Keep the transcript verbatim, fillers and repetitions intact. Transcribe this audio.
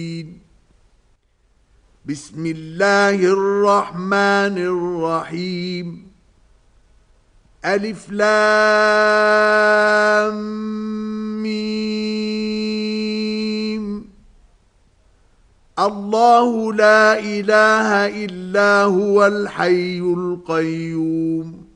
بسم الله الرحمن الرحيم ألف لام ميم الله لا إله إلا هو الحي القيوم